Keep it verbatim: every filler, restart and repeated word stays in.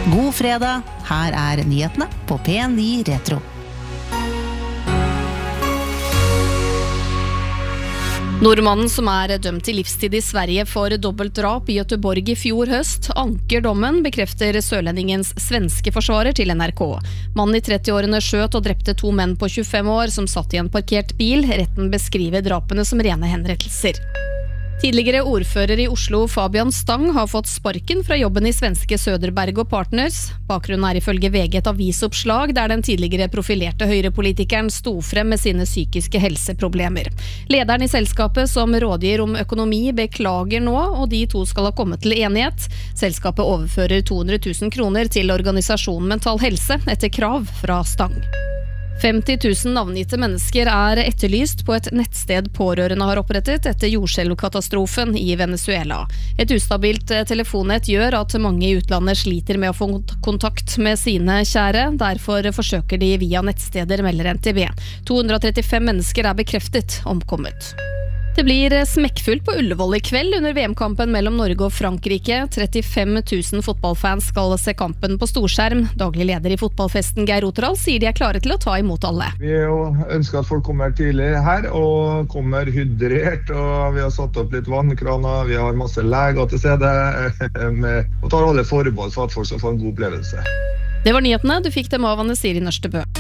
God fredag, her er nyhetene på P ni Retro. Nordmannen som er dømt til livstid i Sverige for dobbeltdrap i Göteborg i fjor høst, anker dommen, bekrefter sørlendingens svenske forsvarer til N R K. Mannen i trettiårene skjøt og drepte to menn på tjuefem år som satt i en parkert bil. Retten beskriver drapene som rene henrettelser. Tidligere ordfører i Oslo, Fabian Stang, har fått sparken fra jobben i svenske Söderberg og Partners. Bakgrunnen er ifølge V G et avisoppslag der den tidligere profilerte høyrepolitikeren sto frem med sine psykiske helseproblemer. Lederen i selskapet som rådgir om økonomi beklager nå, og de to skal ha kommet til enighet. Selskapet overfører to hundre tusen kroner til organisasjonen Mental Helse etter krav fra Stang. femti tusen navngitte mennesker er etterlyst på et nettsted pårørende har opprettet etter jordskjelvkatastrofen i Venezuela. Et ustabilt telefonnett gjør at mange i utlandet sliter med å få kontakt med sine kjære. Derfor forsøker de via nettsteder, melder N T V. to hundre trettifem mennesker er bekreftet omkommet. Det blir smekkfullt på Ullevål i kveld under V M-kampen mellom Norge og Frankrike. trettifem tusen fotballfans skal se kampen på storskjerm. Daglig leder i fotballfesten Geir Oterhall sier de er klare til å ta imot alle. Vi ønsker at folk kommer tidlig her og kommer hydrert, og vi har satt opp litt vannkraner, vi har masse leger til stede og tar alle forbehold for at folk skal få en god opplevelse. Det var nyhetene, du fikk dem av Anne Siri Nørstebø.